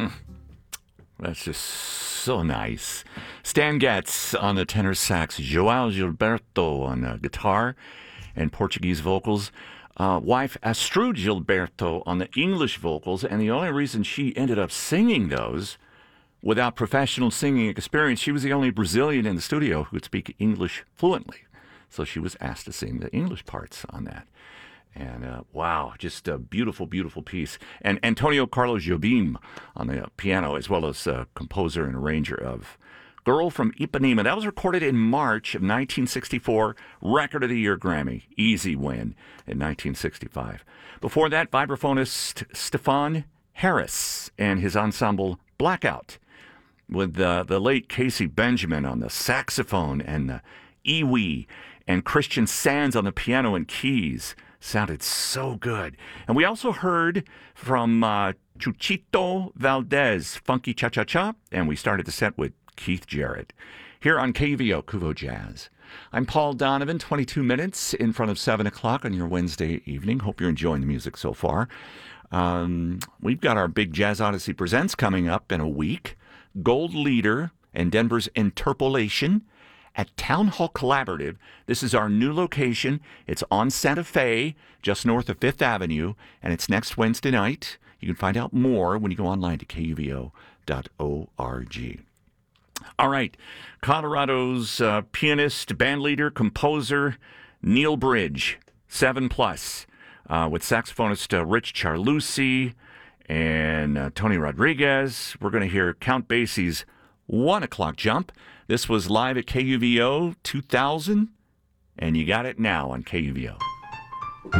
That's just so nice. Stan Getz on the tenor sax, João Gilberto on the guitar and Portuguese vocals, wife Astrud Gilberto on the English vocals, and the only reason she ended up singing those without professional singing experience, she was the only Brazilian in the studio who could speak English fluently. So she was asked to sing the English parts on that. And wow, just a beautiful, beautiful piece. And Antonio Carlos Jobim on the piano, as well as composer and arranger of Girl from Ipanema. That was recorded in March of 1964, Record of the Year Grammy. Easy win in 1965. Before that, vibraphonist Stefan Harris and his ensemble Blackout, with the late Casey Benjamin on the saxophone and the iwi, and Christian Sands on the piano and keys. Sounded so good. And we also heard from Chuchito Valdez, Funky Cha-Cha-Cha, and we started the set with Keith Jarrett here on KUVO, Kuvo Jazz. I'm Paul Donovan, 22 minutes in front of 7 o'clock on your Wednesday evening. Hope you're enjoying the music so far. We've got our big Jazz Odyssey Presents coming up in a week. Gold Leader and Denver's Interpolation at Town Hall Collaborative. This is our new location. It's on Santa Fe, just north of 5th Avenue, and it's next Wednesday night. You can find out more when you go online to kuvo.org. All right, Colorado's pianist, bandleader, composer, Neil Bridge, 7+, with saxophonist Rich Charlucci and Tony Rodriguez. We're going to hear Count Basie's 1 o'clock jump. This was live at KUVO 2000, and you got it now on KUVO.